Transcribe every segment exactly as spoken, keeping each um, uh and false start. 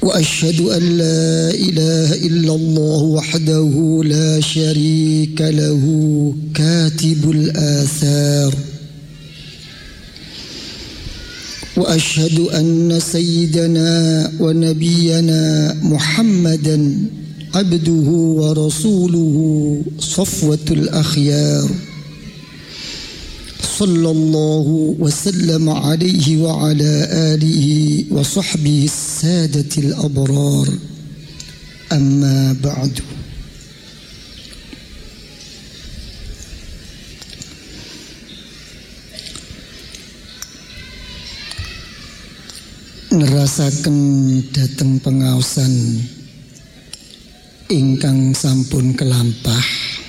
وأشهد أن لا إله إلا الله وحده لا شريك له كاتب الآثار وأشهد أن سيدنا ونبينا محمدا عبده ورسوله صفوة الأخيار صلى الله وسلم عليه وعلى آله وصحبه السادة الأبرار أما بعد nerasaken dateng pengaosan ingkang sampun kelampah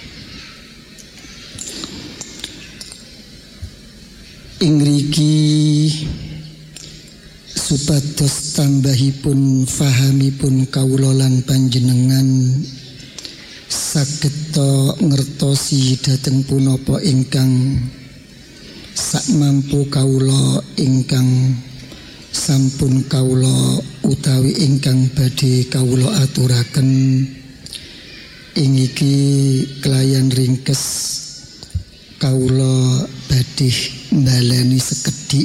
ing mriki supados tambahipun fahamipun kawula lan panjenengan saged ngertosi dhateng punapa ingkang sakmampu kawula ingkang sampun kawula utawi ingkang badhe kawula aturaken ing iki kelayan ringkes kawula badhe mbaleni sekedhik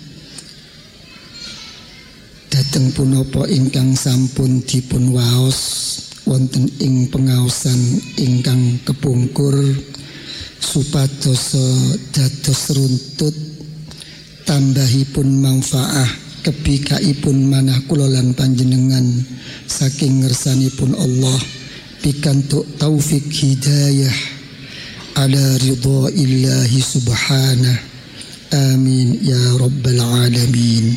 dhateng punapa ingkang sampun dipun waos wonten ing pengaosan ingkang kepungkur supados dados runtut tambahipun manfaah kebikaipun manah kula lan panjenengan saking ngersanipun Allah pikantuk taufik hidayah ala ridha illahi subhanah amin ya rabbal alamin.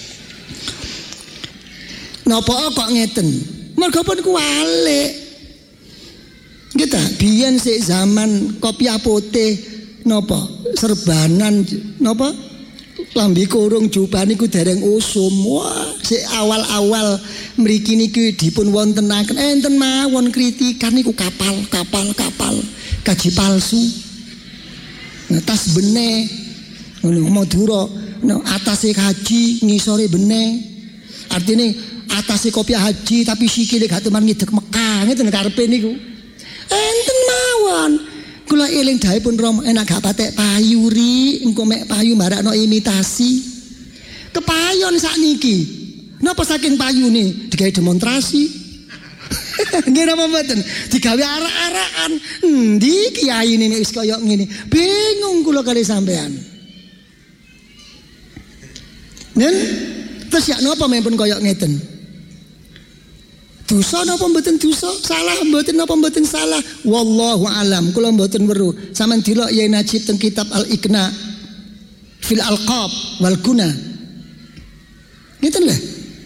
Napa kok ngeten? Mergo pun kuwalik. Kita biyen sik zaman kopi putih napa serbanan napa lambi kurung jubah niku dereng usum. Wah, sik awal-awal mriki niku dipun wontenaken enten mawon kritikan niku kapal, kapal, kapal, kaji palsu. Nah, tas bene ngono Madura, no, atase kaji, ngisore bene. Artine atase kopiah haji tapi sikile gak teman ngidek Mekah ngeten karepe niku. Enten mawon. Kula eling daipun Rama enak gak patek payu ri engko mek payu marakno imitasi. Kepayon sakniki. Napa saking payune digawe demonstrasi? Nggih napa mboten? Digawe arak-arakan. Endi kiyaine nek wis kaya ngene? Bingung kula kali sampean. Nen terus ya napa mempun kaya ngeten? Dosa napa mboten dosa? Salah mboten napa mboten salah? Wallahu alam. Kula mboten weruh. Sampeyan delok Yai Najib teng kitab Al-Iqna fil Alqab wal Guna. Ngeten lho.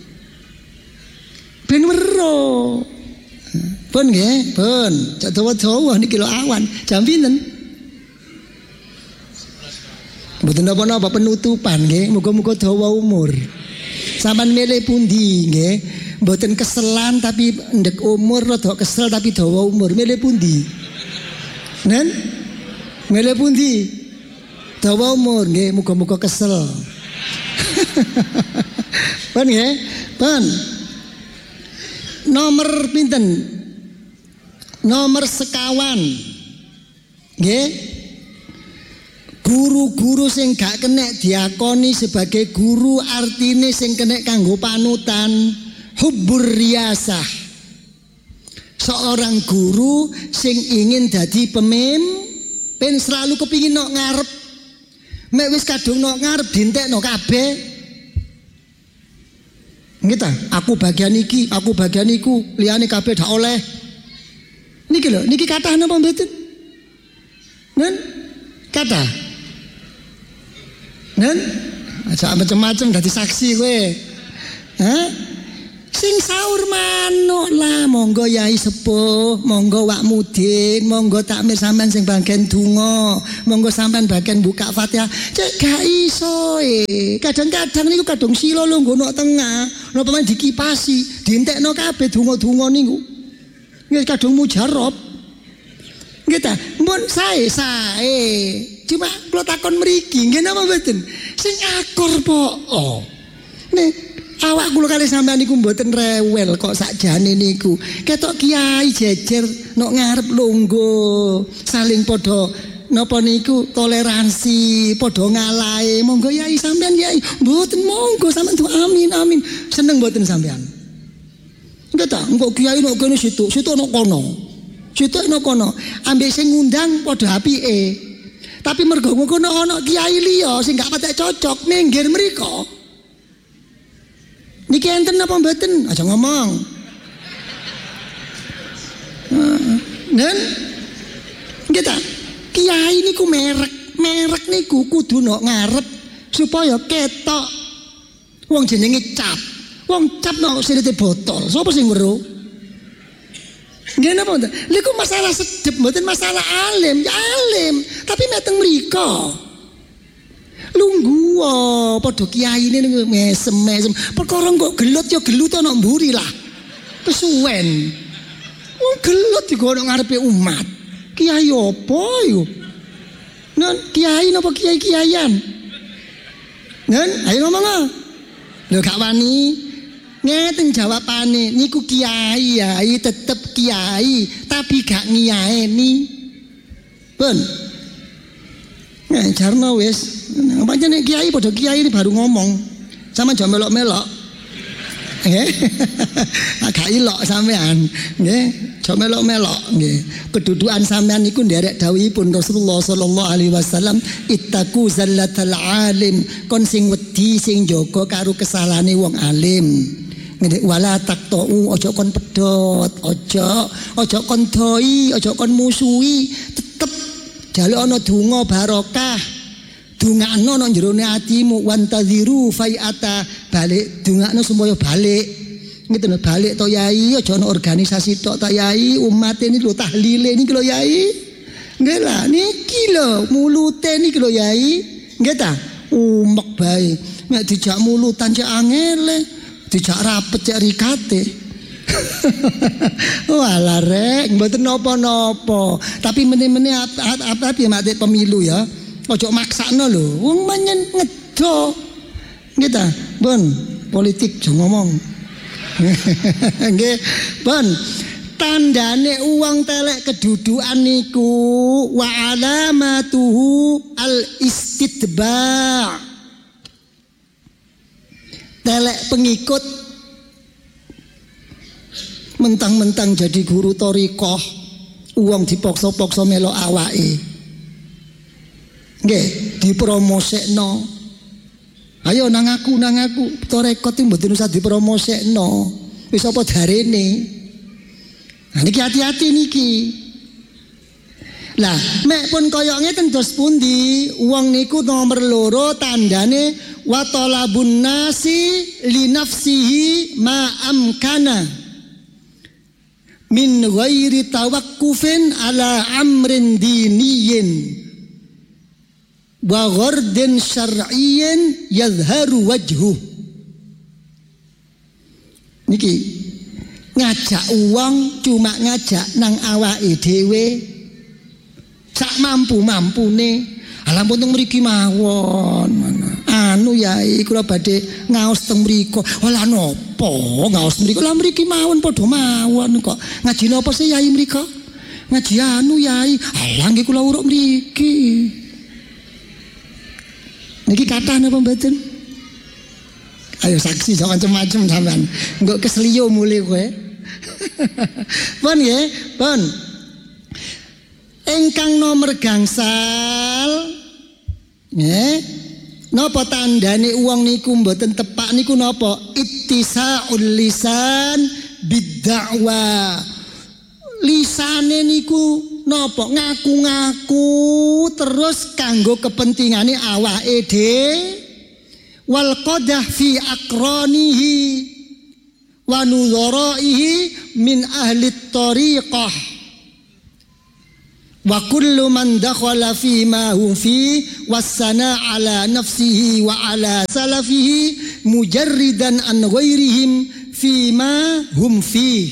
Ben weruh. Pun nggih, pun. Cak dawa-dawa niki lho awan. Jam pinten? Mboten napa-napa penutupan nggih. Muga-muga dawa umur. Sampeyan milih pundi nggih? Mboten keselan tapi ndek umur, rada kesel tapi dawa umur. Milih pundi? Nen? Milih pundi? Dawa umur nggih, muga-muga kesel. Pun nggih? Pun. Nomor pinten? Nomor sekawan. Nggih? Guru-guru sing gak kenek diakoni sebagai guru artine sing kenek kanggo panutan. Hubbur riyasah. Seorang guru sing ingin jadi pemimpin selalu kepingin nok ngarep. Mek wis kadung nok ngarep dintekno kabeh. Ngita, aku bagian iki, aku bagian iku, liyane kabeh dak oleh. Niki lho, niki kathah napa mboten? Nen? Kathah. Nen? Aja macam-macam dadi saksi kowe. Hah? Sing sahur manuk lah, monggo yai sepuh, monggo wak mudin, monggo takmir sampean sing bagian donga, monggo sampean bagian buka Fatihah. Cek gak iso e. Kadang-kadang niku kadung sila lho nggono tengah, napa men dikipasi, dientekno kabeh donga-donga niku. Nggih kadung mujarab. Nggih ta, mun sae sae. Cuma kula takon mriki, nggih napa mboten? Sing akur po. Oh. Nek Awak kula kali sampean niku mboten rewel kok sakjane niku. Ketok kiai jejer nok ngarep lungguh, saling padha napa niku toleransi, padha ngalahe. Monggo yai sampean yai, mboten monggo sampean tuh amin amin. Seneng mboten sampean. Enggak ta, engko kiai nok kene situ, situ nok kono. Situ nok kono. Ambek sing ngundang padha apike. Tapi mergo kono ana kiai liya sing gak patek cocok minggir mriko. Niki enten apa mboten? Aja ngomong. Nen kita kiai niku merek, merek niku kudu nok ngarep supaya ketok wong jenenge cap. Wong cap nok sirite botol. Sapa sing weruh? Nggih napa mboten? Niku masalah sedep mboten masalah alim, ya alim, tapi meteng mriko. Lungguh padha kiyaine niku mesem-mesem. Perkara kok gelut ya gelut ana mburi lah. Kesuwen. Wong gelut iku ana ngarepe umat. Kiai apa yo? Nen kiai napa kiai-kiaian? Nen ayo ngomong. Lho gak wani. Ngeten jawabane niku kiai ya, tetep kiai tapi gak ngiyaeni. Pun. Nah, jarno wis. Pancen nek kiai padha kiai ini baru ngomong. Sama aja melok-melok. Nggih. Agak ilok sampean, nggih. Aja melok-melok nggih. Kedudukan sampean niku nderek dawuhipun Rasulullah sallallahu alaihi wasallam, ittaqu zallatal alim. Kon sing wedi sing jaga karo kesalahane wong alim. Ngene wala taqtau, aja kon pedhot, aja aja kon doi, aja kon musuhi, tetep jaluk ana donga barokah. Dungakno nang jerone atimu wantaziru fai'ata, balik dungakno supaya balik. Ngeten balik to yai, aja ana organisasi tok ta yai, umat ini lho tahlile niki lho yai. Nggih lah niki lho mulute niki lho yai. Nggih ta? Umek bae. Nek dijak mulutan cek angele, dijak rapet cek rikate. Walah rek, mboten napa-napa. Tapi meneh-meneh apa-apa ya mate pemilu ya. Ojo maksakno lho, wong menyen ngedo. Nggih ta? Bon, politik aja ngomong. Nggih, bon. Tandane uang telek kedudukan niku wa alamatuhu al istitba'. Telek pengikut mentang-mentang jadi guru thariqah, uang dipaksa-paksa melok awake. Nggih, dipromosekno. Ayo nang aku nang aku thariqat iki mboten usah dipromosekno. Wis apa darene? Nah niki hati-hati niki. Lah, mek pun kaya ngeten dos pundi, wong niku nomor loro tandane wa talabun nasi li nafsihi ma amkana min ghairi tawaqqufin ala amrin diniyin wa ghardin syar'iyyin yadhharu wajhu. Niki ngajak uang cuma ngajak nang awake dhewe sak mampu-mampune. Alam teng mriki mawon. Anu yai kula badhe ngaos teng mriku. Ola napa ngaos mriku? Lah mriki mawon padha mawon kok. Ngaji napa sih yai mriko? Ngaji anu yai. Alah nggih kula uruk mriki. Niki kathah napa mboten? Ayo saksi jangan macam-macam sampean. Engko keseliyo mulai kowe. Pun nggih, pun. Engkang nomor gangsal nggih. Napa tandane uang niku mboten tepak niku napa? Ittisaul lisan bidda'wa. Lisane niku napa? Ngaku-ngaku terus kanggo kepentingane awake dhewe. Wal qadah fi aqranihi wa nudharaihi min ahli tariqah wa kullu man dakhala fi ma hum fi wassana ala nafsihi wa ala salafihi mujarridan an ghairihim fi ma hum fi.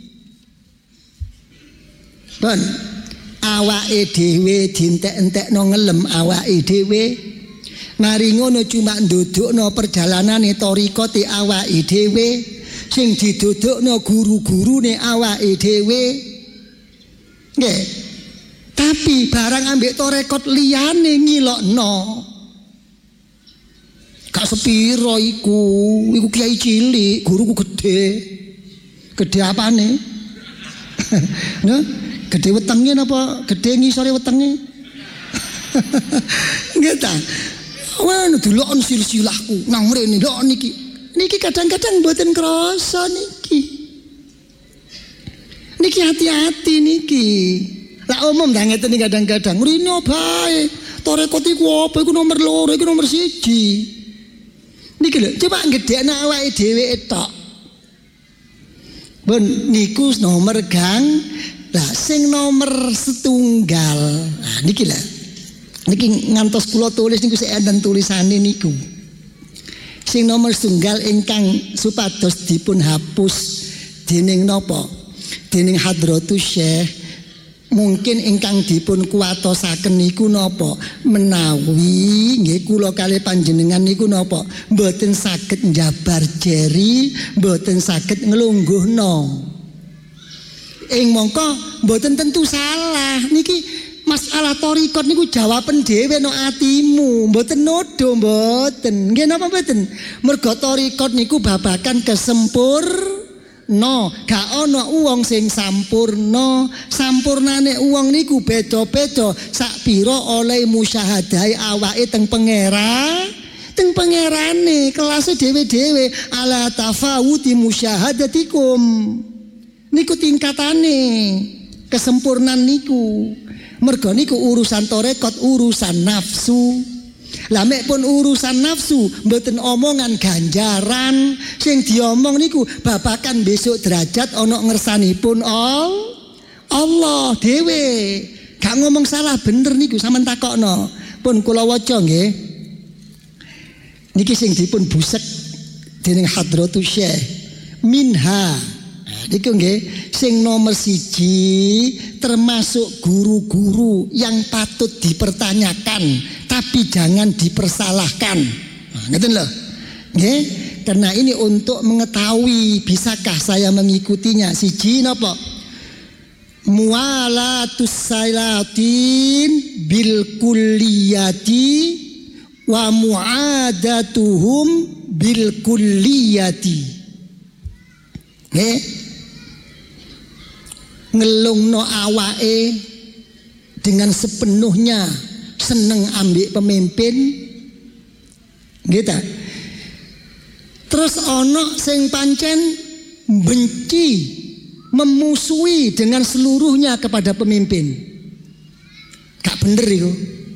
Pun awake dhewe dientek-entekno ngelem awake dhewe. Mari ngono cuma ndudukno perjalanane thariqate awake dhewe, sing didudukno guru-gurune awake dhewe. Nggih. Tapi barang ambek thariqat liyane ngilokno. Gak sepiro iku, iku kiai cilik, guruku gede. Gede apane? Nah, gede wetenge napa gede ngisore wetenge? Nggih ta. Wah, delokon silsilahku nang mrene lho niki. Niki kadang-kadang mboten krasa niki. Niki hati-hati niki. Lah umum dah ngeten kadang-kadang rino bae. Thariqat iku apa iku nomor loro, iku nomor siji. Niki lho, coba gedhekno awake dhewe tok. Ben niku nomor gang. Lah sing nomor setunggal. Nah niki lho. Niki ngantos kula tulis niku sik enten tulisane niku. Sing nomor setunggal ingkang supados dipun hapus dening napa? Dening Hadratus Syekh mungkin ingkang dipun kuwatosaken niku napa? Menawi nggih kula kalih panjenengan niku napa? Mboten saged njabar jeri, mboten saged nglungguhno. Ing mongko mboten tentu salah niki. Masalah thariqat niku jawaben dhewe no atimu, mboten nodo mboten. Nggih napa mboten? Mergo thariqat niku babakan kesempurna. Gak ana wong sing sampurna. Sampurnane wong niku beda-beda sak pira oleh musyahadahe awake teng pengera. Teng pangerane kelase dhewe-dhewe ala tafawuti musyahadatikum. Niku tingkatane kesempurnaan niku. Mergo niku urusan thariqat urusan nafsu. Lah mek pun urusan nafsu mboten omongan ganjaran, sing diomong niku babakan besok derajat ana ngersanipun all Allah dhewe. Gak ngomong salah bener niku sampean takokno. Pun kula waca nggih. Niki sing dipun busek dening Hadratus Syekh minha. Niku nggih sing nomor siji termasuk guru-guru yang patut dipertanyakan tapi jangan dipersalahkan. Nah, ngeten lho. Nggih, karena ini untuk mengetahui bisakah saya mengikutinya. Siji napa? Mualatus salatin bil kulliyati wa muadatuhum bil kulliyati. Nggih. Ngelungno awake dengan sepenuhnya seneng ambek pemimpin gitu. Terus ono sing pancen benci memusuhi dengan seluruhnya kepada pemimpin. Gak bener itu.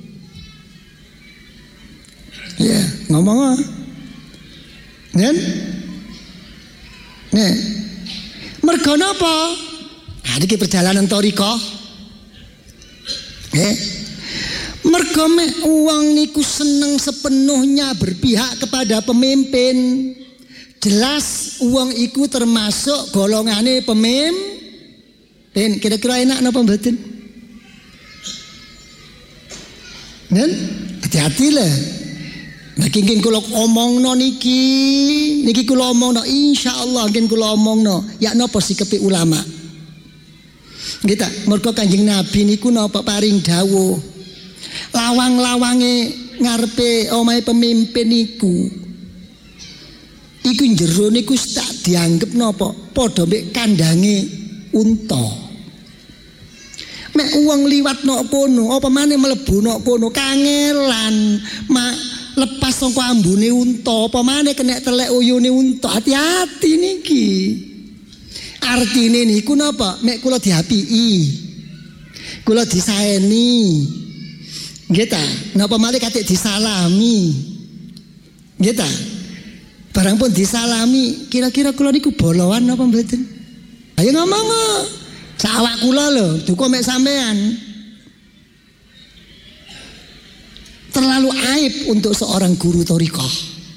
Ya ngomong kan? Nih mergo napa? Nah, ini perjalanan thariqah. Eh, mergo mek wong niku seneng sepenuhnya berpihak kepada pemimpin. Jelas wong iku termasuk golongane pemimpin. Kira-kira enak napa mboten? Nen, hati-hati lah. Niki nggih kula omongno niki, niki kula omongno insyaallah nggih kula omongno. Ya napa sikepe ulama? Kita mergo Kanjeng Nabi niku napa paring dawuh lawang-lawange ngarepe omahe pemimpin niku iku jero niku tak dianggep napa padha mek kandange unta. Mek wong liwat nok kono apa maneh mlebu nok kono kangelan mak lepas saka ambune unta apa maneh kena telek uyune unta. Hati-hati niki. Artine niku napa? Mek kula diapiki. Kula disaeni. Nggih ta? Napa malih katik disalami. Nggih ta? Barang pun disalami, kira-kira kula niku bolowan napa mboten? Ayo ngomong. Sawak kula lho, duka mek sampean. Terlalu aib untuk seorang guru thariqah.